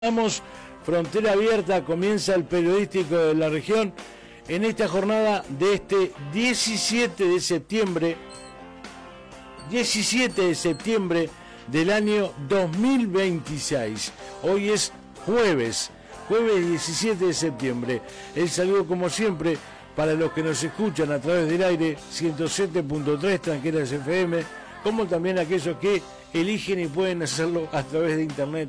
Estamos frontera abierta, comienza el periodístico de la región en esta jornada de este 17 de septiembre del año 2026. Hoy es jueves 17 de septiembre. El saludo como siempre para los que nos escuchan a través del aire 107.3 Tranqueras FM, como también aquellos que eligen y pueden hacerlo a través de internet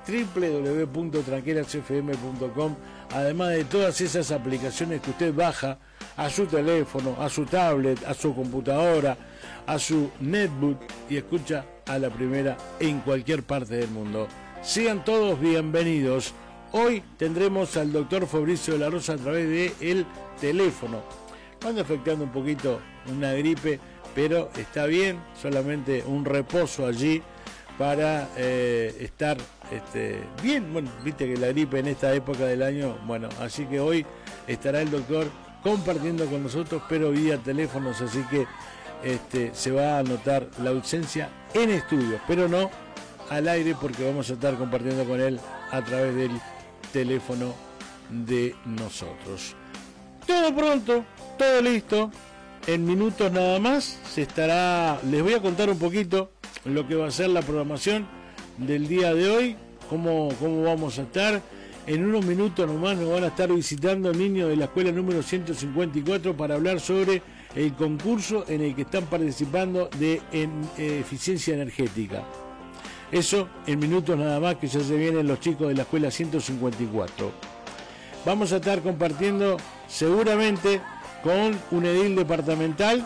www.tranquerasfm.com, además de todas esas aplicaciones que usted baja a su teléfono, a su tablet, a su computadora, a su netbook y escucha a la primera en cualquier parte del mundo. Sean todos bienvenidos. Hoy tendremos al doctor Fabricio de la Rosa a través del teléfono. Anda afectando un poquito una gripe, pero está bien, solamente un reposo allí para estar bien. Bueno, viste que la gripe en esta época del año, bueno, así que hoy estará el doctor compartiendo con nosotros, pero vía teléfonos, así que se va a notar la ausencia en estudios, pero no al aire, porque vamos a estar compartiendo con él a través del teléfono de nosotros. Todo pronto, todo listo, en minutos nada más les voy a contar un poquito lo que va a ser la programación del día de hoy, cómo vamos a estar. En unos minutos nomás nos van a estar visitando niños de la escuela número 154 para hablar sobre el concurso en el que están participando de eficiencia energética. Eso en minutos nada más, que ya se vienen los chicos de la escuela 154. Vamos a estar compartiendo seguramente con un edil departamental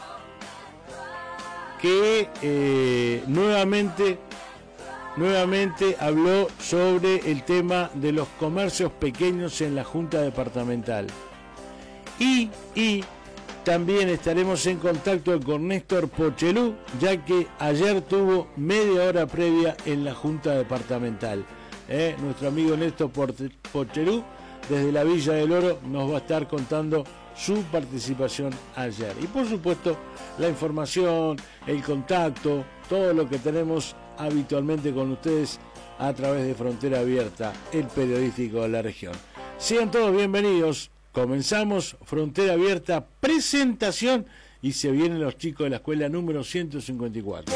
que nuevamente habló sobre el tema de los comercios pequeños en la Junta Departamental. Y también estaremos en contacto con Néstor Pochelú, ya que ayer tuvo media hora previa en la Junta Departamental. Nuestro amigo Néstor Pochelú, desde la Villa del Oro, nos va a estar contando su participación ayer. Y por supuesto, la información, el contacto, todo lo que tenemos habitualmente con ustedes a través de Frontera Abierta, el periodístico de la región. Sean todos bienvenidos. Comenzamos Frontera Abierta, presentación, y se vienen los chicos de la escuela número 154.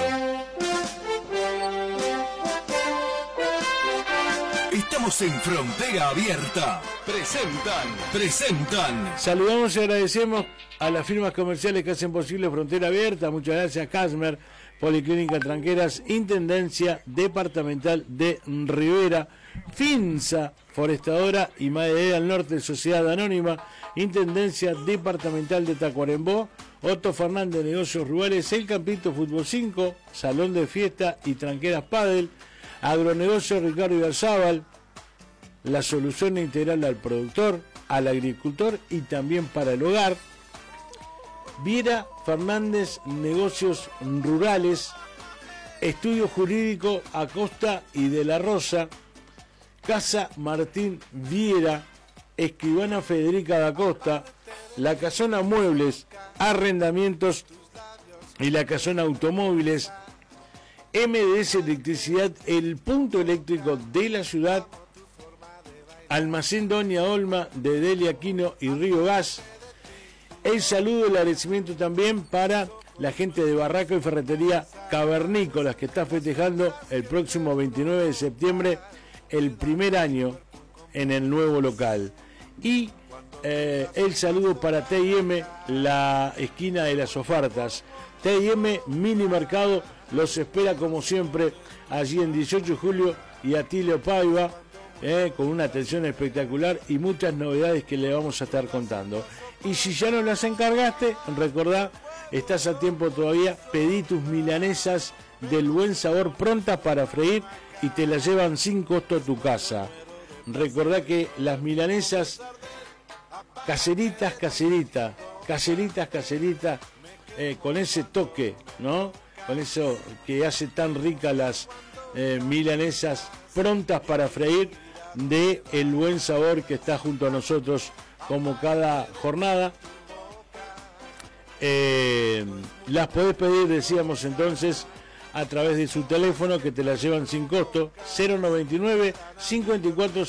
Estamos en Frontera Abierta. Presentan. Saludamos y agradecemos a las firmas comerciales que hacen posible Frontera Abierta. Muchas gracias, Casmer, Policlínica Tranqueras, Intendencia Departamental de Rivera, Finsa, Forestadora y Madera del Norte, Sociedad Anónima, Intendencia Departamental de Tacuarembó, Otto Fernández, Negocios Rurales, El Campito Fútbol 5, Salón de Fiesta y Tranqueras Padel, Agronegocio Ricardo Ibarzábal, la solución integral al productor, al agricultor y también para el hogar. Viera Fernández, Negocios Rurales, Estudio Jurídico Acosta y de la Rosa, Casa Martín Viera, Escribana Federica da Costa, La Casona Muebles, Arrendamientos y La Casona Automóviles, MDS Electricidad, el punto eléctrico de la ciudad, Almacén Doña Olma de Delia Aquino y Río Gas. El saludo y el agradecimiento también para la gente de Barraco y Ferretería Cavernícolas, que está festejando el próximo 29 de septiembre el primer año en el nuevo local. Y el saludo para T&M, la esquina de las ofertas. T&M Mini Mercado los espera como siempre allí en 18 de julio y Atilio Paiva, con una atención espectacular y muchas novedades que le vamos a estar contando. Y si ya no las encargaste, recordá, estás a tiempo todavía, pedí tus milanesas del buen sabor prontas para freír y te las llevan sin costo a tu casa. Recordá que las milanesas caseritas, con ese toque, ¿no? Con eso que hace tan ricas las milanesas prontas para freír, de el buen sabor que está junto a nosotros como cada jornada. Las podés pedir, decíamos entonces, a través de su teléfono, que te la llevan sin costo, 099 54